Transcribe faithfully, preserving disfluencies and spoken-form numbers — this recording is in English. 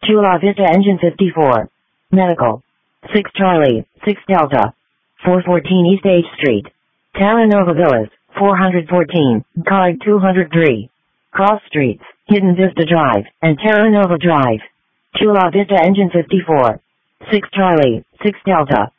Chula Vista Engine fifty-four. Medical. six Charlie, six Delta. four fourteen East H Street. Terra Nova Villas, four fourteen, Card two oh three. Cross Streets, Hidden Vista Drive, and Terra Nova Drive. Chula Vista Engine fifty-four. six Charlie, six Delta.